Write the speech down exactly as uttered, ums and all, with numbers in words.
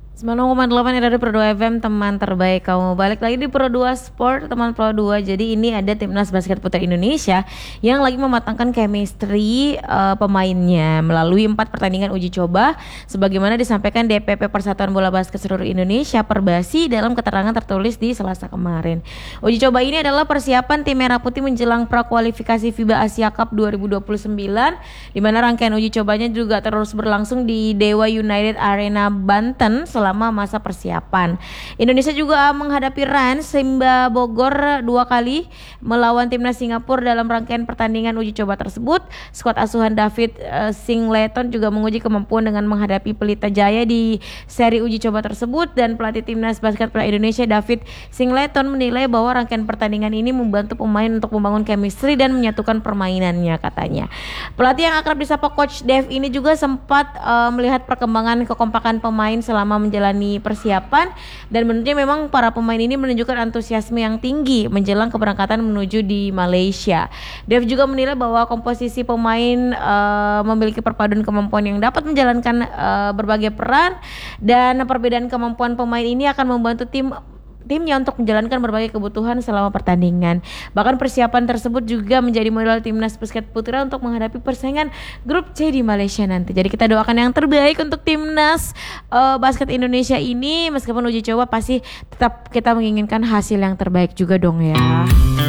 sembilan puluh koma delapan R R I Pro dua F M, teman terbaik kamu. Balik lagi di Pro dua Sport, teman Pro dua. Jadi ini ada timnas basket putri Indonesia yang lagi mematangkan chemistry uh, pemainnya melalui empat pertandingan uji coba, sebagaimana disampaikan D P P Persatuan Bola Basket Seluruh Indonesia Perbasi dalam keterangan tertulis di Selasa kemarin. Uji coba ini adalah persiapan tim Merah Putih menjelang prakualifikasi FIBA Asia Cup dua ribu dua puluh sembilan, di mana rangkaian uji cobanya juga terus berlangsung di Dewa United Arena Banten selama masa persiapan. Indonesia juga menghadapi Rans Simba Bogor dua kali melawan timnas Singapura dalam rangkaian pertandingan uji coba tersebut. Skuad asuhan David uh, Singleton juga menguji kemampuan dengan menghadapi Pelita Jaya di seri uji coba tersebut, dan pelatih timnas basket putri Indonesia David Singleton menilai bahwa rangkaian pertandingan ini membantu pemain untuk membangun chemistry dan menyatukan permainannya, katanya. Pelatih yang akrab disapa Coach Dev ini juga sempat uh, melihat perkembangan kekompakan pemain selama menjalani persiapan, dan menurutnya memang para pemain ini menunjukkan antusiasme yang tinggi menjelang keberangkatan menuju di Malaysia. Dev juga menilai bahwa komposisi pemain uh, memiliki perpaduan kemampuan yang dapat menjalankan uh, berbagai peran, dan perbedaan kemampuan pemain ini akan membantu tim timnya untuk menjalankan berbagai kebutuhan selama pertandingan. Bahkan persiapan tersebut juga menjadi modal timnas basket putra untuk menghadapi persaingan grup C di Malaysia nanti. Jadi kita doakan yang terbaik untuk timnas uh, basket Indonesia ini. Meskipun uji coba, pasti tetap kita menginginkan hasil yang terbaik juga dong ya.